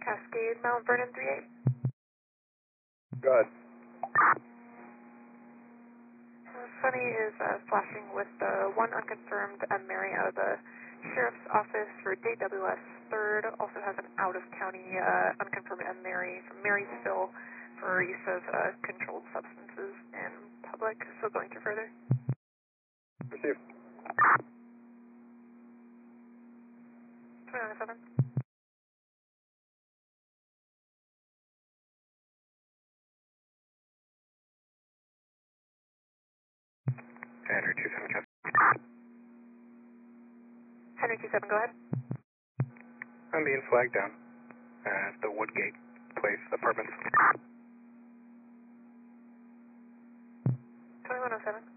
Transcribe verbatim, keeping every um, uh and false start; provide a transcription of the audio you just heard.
Cascade, Mount Vernon three eight. Go ahead. What's funny is uh, flashing with the one unconfirmed M. Mary out of the Sheriff's Office for D W S third, also has an out-of-county uh, unconfirmed M. Mary from Marysville for use of uh, controlled substances in public, so going to further. Received. twenty-nine oh seven. Henry two seven, Cap. Henry two seven, go ahead. I'm being flagged down at the Woodgate Place Apartments. twenty-one oh seven.